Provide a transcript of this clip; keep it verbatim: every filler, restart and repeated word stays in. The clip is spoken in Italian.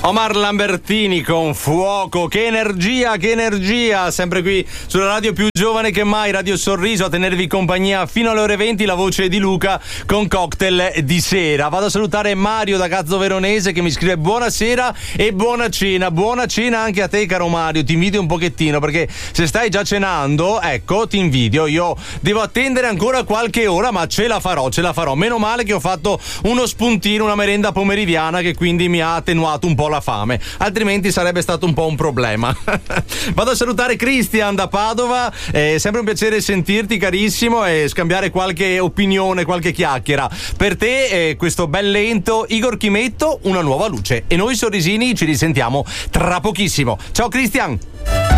Omar Lambertini con Fuoco, che energia, che energia, sempre qui sulla radio più giovane che mai, Radio Sorriso, a tenervi compagnia fino alle ore venti, la voce di Luca con Cocktail di sera. Vado a salutare Mario da Cazzo Veronese che mi scrive buonasera e buona cena, buona cena anche a te caro Mario, ti invidio un pochettino perché se stai già cenando, ecco, ti invidio, io devo attendere ancora qualche ora ma ce la farò, ce la farò, meno male che ho fatto uno spuntino, una merenda pomeridiana che quindi mi ha attenuato un po' la fame, altrimenti sarebbe stato un po' un problema. Vado a salutare Christian da Padova, è sempre un piacere sentirti carissimo e scambiare qualche opinione, qualche chiacchiera. Per te eh, questo bel lento Igor Chimetto, Una nuova luce, e noi sorrisini ci risentiamo tra pochissimo. Ciao Christian.